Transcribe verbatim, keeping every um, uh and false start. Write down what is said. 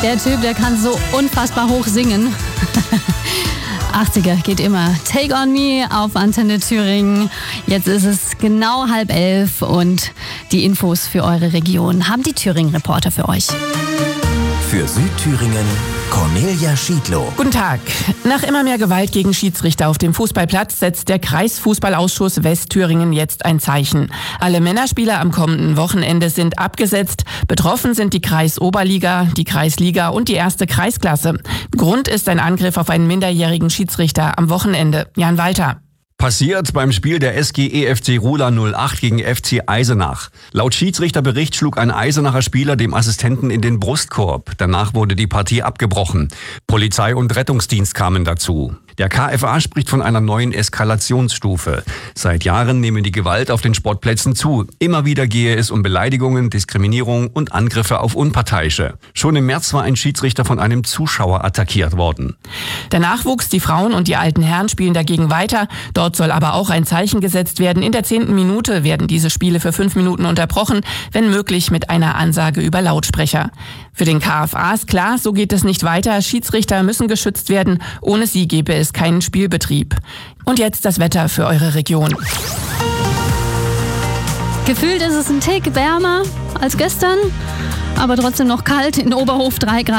Der Typ, der kann so unfassbar hoch singen. achtziger geht immer. Take on Me auf Antenne Thüringen. Jetzt ist es genau halb elf und die Infos für eure Region haben die Thüringen-Reporter für euch. Für Südthüringen Cornelia Schiedlow. Guten Tag. Nach immer mehr Gewalt gegen Schiedsrichter auf dem Fußballplatz setzt der Kreisfußballausschuss Westthüringen jetzt ein Zeichen. Alle Männerspieler am kommenden Wochenende sind abgesetzt. Betroffen sind die Kreisoberliga, die Kreisliga und die erste Kreisklasse. Grund ist ein Angriff auf einen minderjährigen Schiedsrichter am Wochenende. Jan Walter. Passiert beim Spiel der S G E F C Ruhla null acht gegen F C Eisenach. Laut Schiedsrichterbericht schlug ein Eisenacher Spieler dem Assistenten in den Brustkorb. Danach wurde die Partie abgebrochen. Polizei und Rettungsdienst kamen dazu. Der K F A spricht von einer neuen Eskalationsstufe. Seit Jahren nehme die Gewalt auf den Sportplätzen zu. Immer wieder gehe es um Beleidigungen, Diskriminierung und Angriffe auf Unparteiische. Schon im März war ein Schiedsrichter von einem Zuschauer attackiert worden. Der Nachwuchs, die Frauen und die alten Herren spielen dagegen weiter. Dort soll aber auch ein Zeichen gesetzt werden. In der zehnten Minute werden diese Spiele für fünf Minuten unterbrochen, wenn möglich mit einer Ansage über Lautsprecher. Für den K F A ist klar, so geht es nicht weiter. Schiedsrichter müssen geschützt werden. Ohne sie gäbe es keinen Spielbetrieb. Und jetzt das Wetter für eure Region. Gefühlt ist es ein Tick wärmer als gestern, aber trotzdem noch kalt. In Oberhof drei Grad.